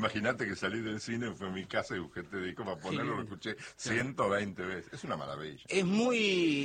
Imagínate que salí del cine, fui a mi casa y busqué este disco para ponerlo, lo escuché 120 veces. Es una maravilla. Es muy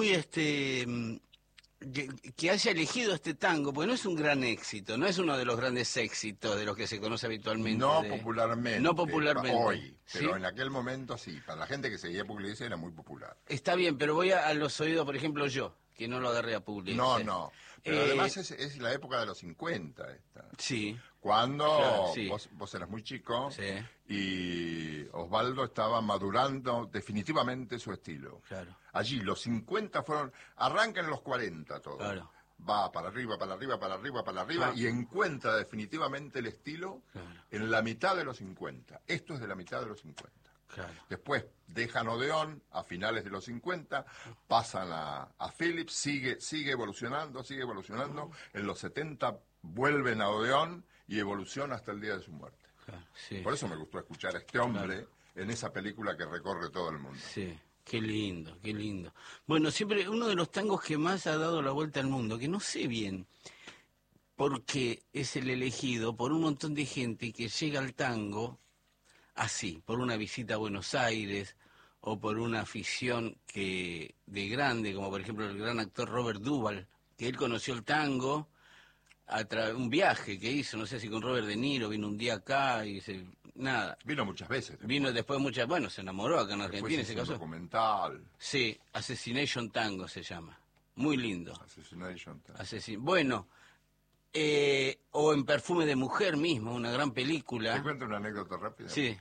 que haya elegido este tango, porque no es un gran éxito, no es uno de los grandes éxitos de los que se conoce habitualmente. No popularmente. Hoy, ¿sí? Pero en aquel momento sí. Para la gente que seguía Pugliese era muy popular. Está bien, pero voy a los oídos, por ejemplo, yo, que no lo agarré a Pugliese. No. Pero además es la época de los 50 esta. Sí. Cuando claro, sí. vos eras muy chico, sí. Y Osvaldo estaba madurando definitivamente su estilo. Claro. Allí los 50 arranca en los 40 todo. Claro. Va para arriba, y encuentra definitivamente el estilo en la mitad de los 50. Esto es de la mitad de los 50. Claro. Después dejan Odeón a finales de los 50, pasan a Philips, sigue evolucionando. En los 70 vuelven a Odeón y evoluciona hasta el día de su muerte. Sí, por eso me gustó escuchar a este hombre en esa película que recorre todo el mundo. Sí, qué lindo, qué lindo. Bueno, siempre uno de los tangos que más ha dado la vuelta al mundo, que no sé bien por qué es el elegido por un montón de gente que llega al tango así, por una visita a Buenos Aires o por una afición de grande, como por ejemplo el gran actor Robert Duvall, que él conoció el tango un viaje que hizo, no sé si con Robert De Niro, vino un día acá y nada. Vino muchas veces. Vino después se enamoró acá en Argentina, se casó. Documental. Sí, Assassination Tango se llama. Muy lindo. Assassination Tango. Bueno, o en Perfume de Mujer mismo, una gran película. ¿Te cuento una anécdota rápida? Sí.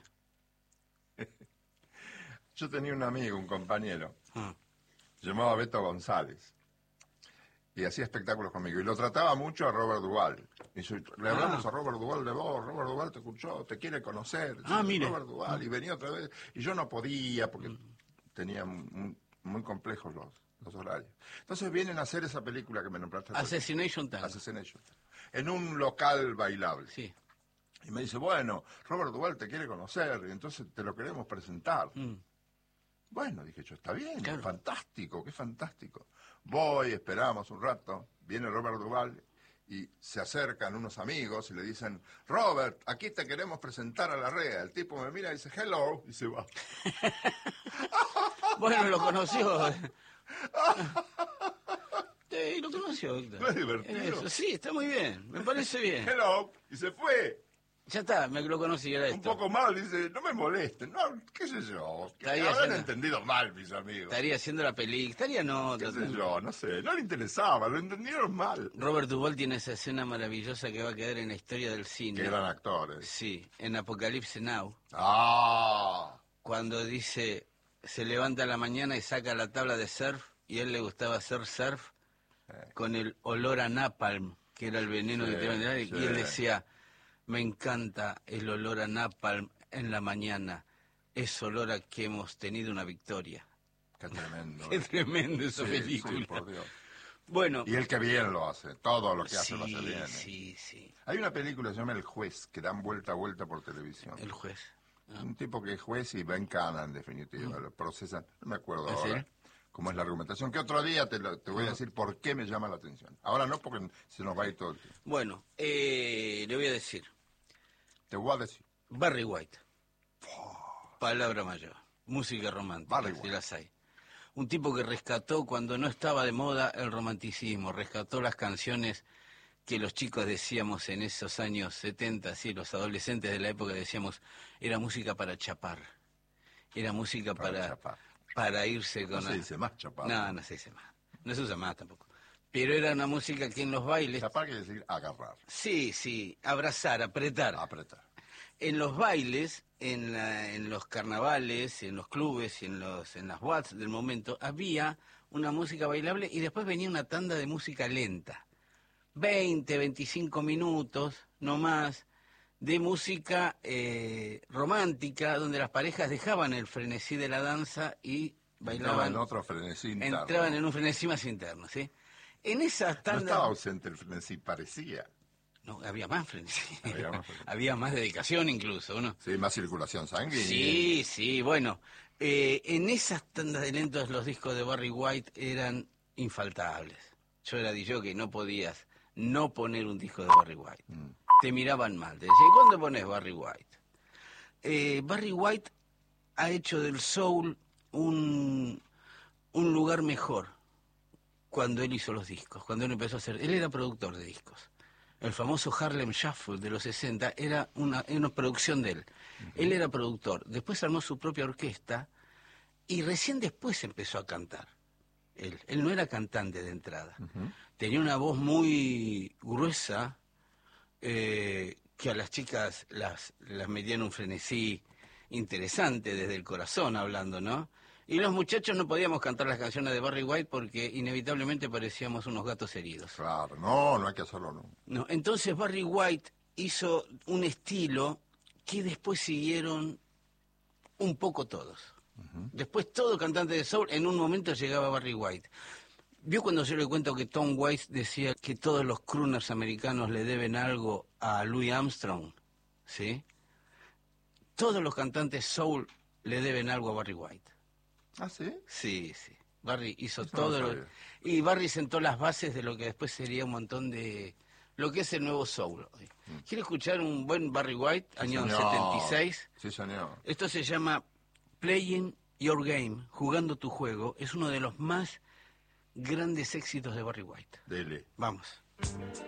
Yo tenía un amigo, un compañero, llamado Beto González. Y hacía espectáculos conmigo. Y lo trataba mucho a Robert Duvall. Y le hablamos a Robert Duvall de vos. Robert Duvall te escuchó, te quiere conocer. Mire. Robert Duvall. Y venía otra vez. Y yo no podía porque tenía muy complejos los horarios. Entonces vienen a hacer esa película que me nombraste. Assassination Tango. En un local bailable. Sí. Y me dice, bueno, Robert Duvall te quiere conocer. Y entonces te lo queremos presentar. Bueno, dije yo, está bien, claro. Fantástico, qué fantástico. Voy, esperamos un rato, viene Robert Duvall y se acercan unos amigos y le dicen, Robert, aquí te queremos presentar a Larrea. El tipo me mira y dice, hello, y se va. Bueno, lo conoció. Sí, lo conoció, Héctor. ¿No es divertido? Eso, sí, está muy bien, me parece bien. Hello, y se fue. Ya está, me lo conocí, era esto. Un poco mal, dice, no me molesten, no, qué sé yo, habrán entendido mal mis amigos. Estaría haciendo la película, qué sé yo, no sé, no le interesaba, lo entendieron mal. Robert Duvall tiene esa escena maravillosa que va a quedar en la historia del cine. Que eran actores. Sí, en Apocalypse Now. Cuando dice, se levanta a la mañana y saca la tabla de surf, y a él le gustaba hacer surf con el olor a napalm, que era el veneno que te iban a dar, y él decía, me encanta el olor a napalm en la mañana. Es olor a que hemos tenido una victoria. Qué tremendo. Qué tremendo esa película. Sí, por Dios. Bueno. Y él que bien lo hace. Todo lo que hace lo hace bien. Sí. Hay una película que se llama El Juez, que dan vuelta a vuelta por televisión. El Juez. Un tipo que es juez y Ben Cana, en definitiva. Lo procesan. No me acuerdo ahora cómo es la argumentación. Que otro día te voy a decir por qué me llama la atención. Ahora no, porque se nos va a ir todo el tiempo. Bueno, le voy a decir. Te voy a decir. Barry White. Palabra mayor. Música romántica, si las hay. Un tipo que rescató cuando no estaba de moda el romanticismo, rescató las canciones que los chicos decíamos en esos años 70, sí, los adolescentes de la época decíamos, era música para chapar. Era música para irse con... No se dice más chapar. No se dice más. No se usa más tampoco. Pero era una música que en los bailes... Chapar quiere decir agarrar. Sí, abrazar, apretar. En los bailes, en los carnavales, en los clubes y en las boates del momento, había una música bailable y después venía una tanda de música lenta. 20, 25 minutos, no más, de música romántica, donde las parejas dejaban el frenesí de la danza y bailaban... Entraban en otro frenesí interno. Entraban en un frenesí más interno, ¿sí? En esas tandas... No estaba ausente el frenesí, parecía. No, había más frenesí. Había más dedicación incluso, ¿no? Sí, más circulación sanguínea. Sí, bueno. En esas tandas de lentos los discos de Barry White eran infaltables. Yo era DJ, no podías no poner un disco de Barry White. te miraban mal. Te decían, ¿cuándo pones Barry White? Barry White ha hecho del soul un lugar mejor cuando él hizo los discos, cuando él empezó a hacer... Él era productor de discos. El famoso Harlem Shuffle de los 60 era una producción de él. Él era productor. Después armó su propia orquesta y recién después empezó a cantar. Él no era cantante de entrada. Tenía una voz muy gruesa que a las chicas las metían un frenesí interesante desde el corazón hablando, ¿no? Y los muchachos no podíamos cantar las canciones de Barry White porque inevitablemente parecíamos unos gatos heridos. Claro, no hay que hacerlo, no. Entonces Barry White hizo un estilo que después siguieron un poco todos. Después todo cantante de soul, en un momento llegaba Barry White. ¿Vio cuando yo le cuento que Tom Waits decía que todos los crooners americanos le deben algo a Louis Armstrong? ¿Sí? Todos los cantantes soul le deben algo a Barry White. ¿Ah, sí? Sí. Barry hizo todo y Barry sentó las bases de lo que después sería un montón de... lo que es el nuevo soul. ¿Quiere escuchar un buen Barry White, Sí, año señor. 76? Sí, señor. Esto se llama Playing Your Game, jugando tu juego. Es uno de los más grandes éxitos de Barry White. Dele. Vamos.